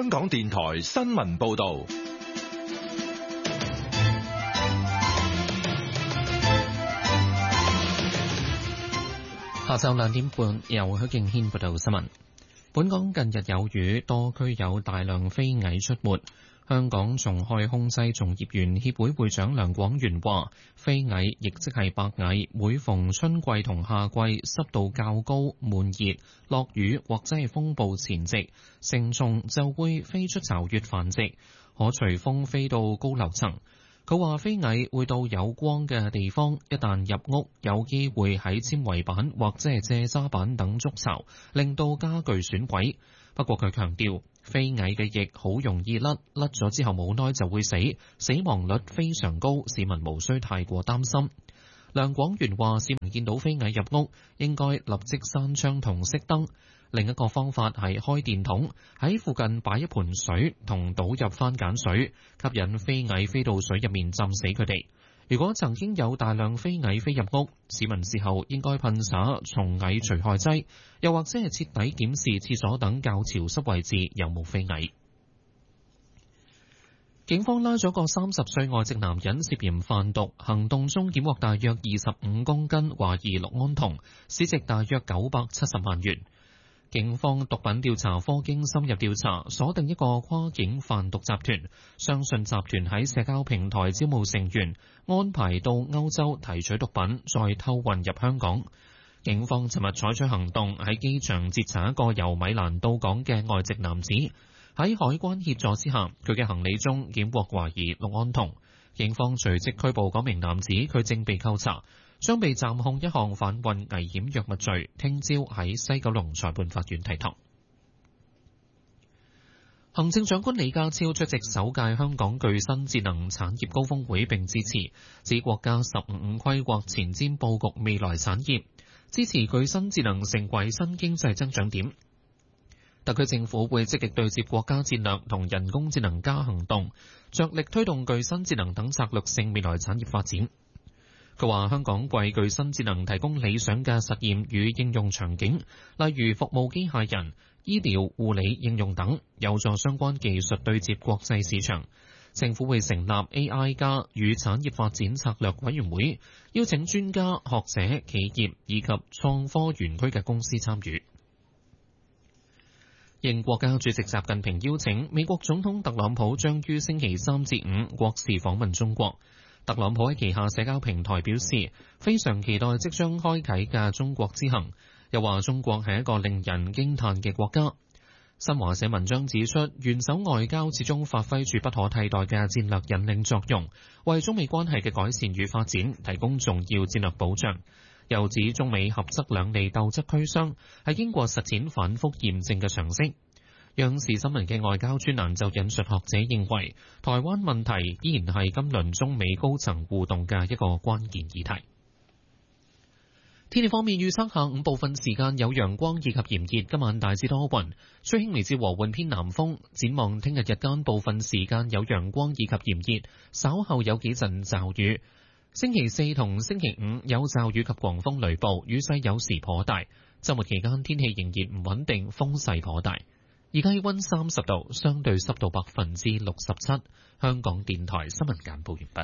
香港電台新聞報道。 下晝2點半，由許敬軒報道新聞。本港近日有雨，多區有大量飛蟻出沒。香港蟲害控制從業員協會會長梁廣源話，飛蟻亦即係白蟻，每逢春季同夏季濕度較高、悶熱、落雨或者係風暴前夕，成蟲就會飛出巢穴繁殖，可隨風飛到高樓層。佢話飛蟻會到有光嘅地方，一旦入屋，有機會喺纖維板或者係蔗渣板等築巢，令到家具損毀。不過佢強調，飛蟻嘅翼好容易甩咗之後冇耐就會死，死亡率非常高，市民無需太過擔心。梁廣源話，市民見到飛蟻入屋，應該立即閂窗同熄燈。另一個方法係開電筒，喺附近擺一盆水同倒入番梘水，吸引飛蟻飛到水入面浸死佢哋。如果曾經有大量飛蟻飛入屋，市民事後應該噴灑蟲蟻除害劑，又或者係徹底檢視廁所等較潮濕位置有冇飛蟻。警方拉咗個30歲外籍男人涉嫌販毒，行動中檢獲大約25公斤懷疑氯胺酮，市值大約970萬元。警方毒品調查科經深入調查，鎖定一個跨境販毒集團，相信集團喺社交平台招募成員，安排到歐洲提取毒品，再偷運入香港。警方尋日採取行動，喺機場截查一個由米蘭到港嘅外籍男子，喺海關協助之下，佢嘅行李中檢獲懷疑氯胺酮。警方隨即拘捕嗰名男子，佢正被扣查，將被暫控一項販運危險藥物罪，聽朝喺西九龍裁判法院提堂。行政長官李家超出席首屆香港具新智能產業高峰會並致辭，指國家15規劃前瞻佈局未來產業，支持具新智能成為新經濟增長點。特區政府會積極對接國家戰略同人工智能加行動，着力推動具新智能等策略性未來產業發展。佢話香港為具新智能提供理想嘅實驗與應用場景，例如服務機械人、醫療護理應用等，有助相關技術對接國際市場。政府會成立 AI 加與產業發展策略委員會，邀請專家、學者、企業以及創科園區嘅公司參與。應國家主席習近平邀請，美國總統特朗普將於星期3至5國事訪問中國。特朗普喺旗下社交平台表示，非常期待即將開啟嘅中國之行，又話中國係一個令人驚嘆嘅國家。新華社文章指出，元首外交始終發揮住不可替代嘅戰略引領作用，為中美關係嘅改善與發展提供重要戰略保障。又指中美合則兩利，鬥則俱傷，係經過實踐反覆驗證嘅常識。央視新聞嘅外交專欄就引述學者認為，台灣問題依然係今輪中美高層互動嘅一個關鍵議題。天氣方面，預測下午部分時間有陽光以及炎熱，今晚大致多雲，吹輕微至和緩偏南風。展望聽日日間部分時間有陽光以及炎熱，稍後有幾陣驟雨。星期四同星期五有驟雨及狂風雷暴，雨勢有時頗大。週末期間天氣仍然唔穩定，風勢頗大。而家氣溫30度，相對濕度67%。香港電台新聞簡報完畢。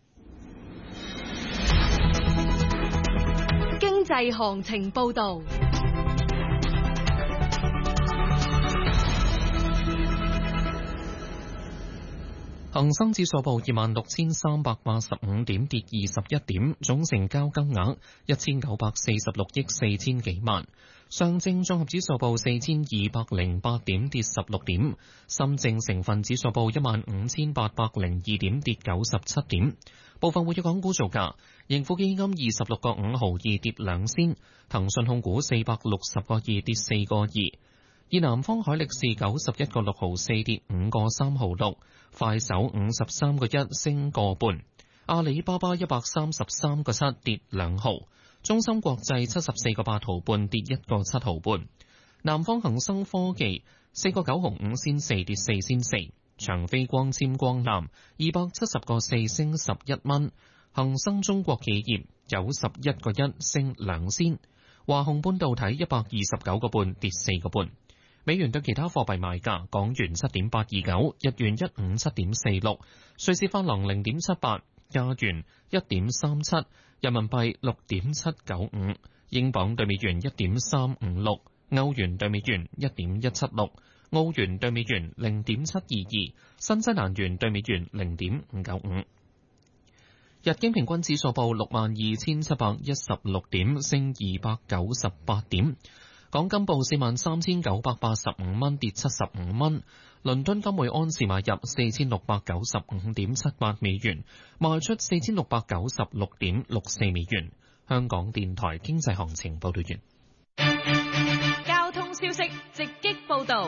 經濟行情報道。 恒生指數報26,385點，跌21點，總成交金額1946億4千幾萬。上證綜合指數報4208點，跌16點。深證成分指數報15802點，跌97點。部分活躍港股造價：盈富基金26個5毫2跌2仙，騰訊控股460個2跌4個2。以南方海力士91個6毫4跌5個3毫6，快手53個1升個半，阿里巴巴133個7跌2毫，中芯國際74個8毫半跌1個7毫半，南方恒生科技4個9毫5仙4跌4仙4，長飛光纖光纜270個4升11蚊，恒生中國企業91個1升2仙，華虹半導體129個半跌4個半。 美元對其他貨幣賣價：港元7.829，日元157.46，瑞士法郎0.78，加元1.37，人民幣6.795，英鎊對美元1.356，歐元對美元1.176，澳元對美元0.722，新西蘭元對美元0.595。日經平均指數報62,716點，升298點。港金報43,985蚊，跌75蚊。倫敦金每安士買入4,695.78美元，賣出4,696.64美元。香港電台經濟行情報道完。 交通消息直擊報道。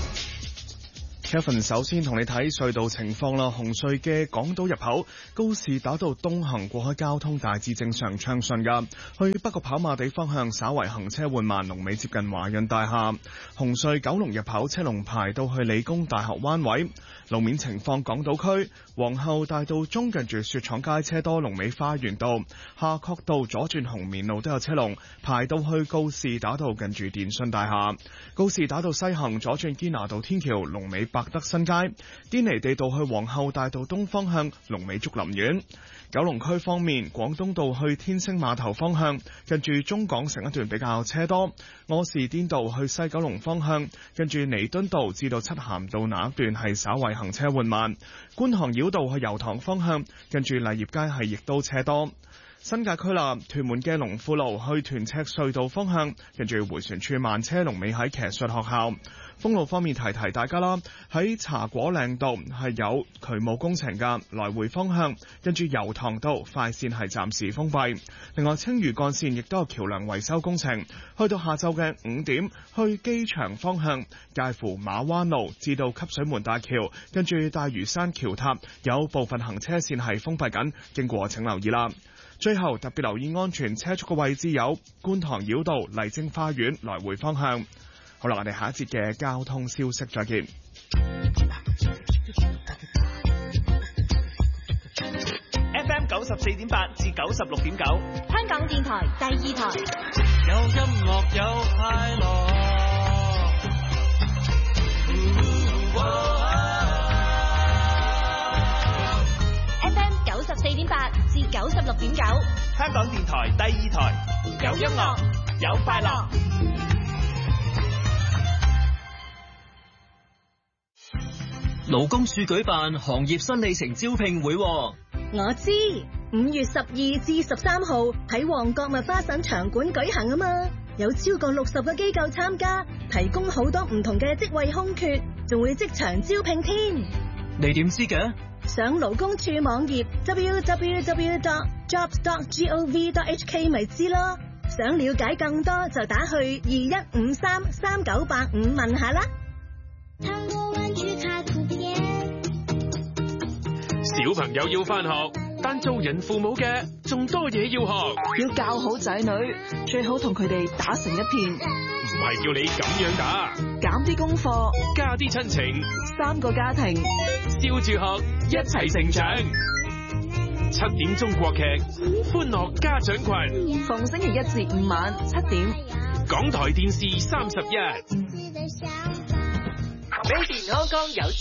Kevin 首先同你睇隧道情況啦。紅隧嘅港島入口告士打道東行過海交通大致正常暢順噶，去北角跑馬地方向稍為行車緩慢，龍尾接近華潤大廈。紅隧九龍入口車龍排到去理工大學灣位。路面情況，港島區皇后大道中近住雪廠街車多，龍尾花園道。夏慤道左轉紅棉路都有車龍排到去告士打道近住電訊大廈。告士打道西行左轉堅拿道天橋，龍尾百德新街。堅尼地道去皇后大道東方向，龍尾竹林苑。九龍區方面，廣東道去天星碼頭方向近住中港城一段比較車多。柯士甸道去西九龍方向近住彌敦道至到漆咸道那一段係稍為行車緩慢。觀塘繞道去油塘方向近住勵業街係亦都車多。新界區啦，屯門嘅龍富路去屯赤隧道方向近住迴旋處慢車，龍尾喺騎術學校。封路方面提提大家啦，喺茶果嶺道係有渠務工程嘅，來回方向跟住油塘道快線係暫時封閉。另外青嶼幹線亦都有橋梁維修工程，去到下晝嘅5點，去機場方向介乎馬灣路至到汲水門大橋，跟住大嶼山橋塔有部分行車線係封閉緊，經過請留意啦。最後特別留意安全車速嘅位置有觀塘繞道麗晶花園來回方向。好啦，我哋下一節嘅交通消息再見。 FM 94.8至96.9， 香港電台第二台。 有音樂有快樂。 FM 94.8至96.9， 香港電台第二台。有音樂有快樂。 勞工處舉辦行業新里程招聘會。 我知5月12至13號喺旺角麥花臣場館舉行啊嘛，有超過60個機構參加，提供好多唔同嘅職位空缺，仲會即場招聘添。 你點知嘅？ 上勞工處網頁 www.jobs.gov.hk 咪知咯。想了解更多就打去21533985問下啦。 小朋友要返學，但做人父母嘅仲多嘢要學。 要教好仔女，最好同佢哋打成一片。 唔係叫你咁樣打， 減啲功課， 加啲親情 ，3個家庭， 笑住學，一齊成長。7點鐘國劇，歡樂家長群， 逢星期1至5晚7點， 港台電視31。 Baby 安剛有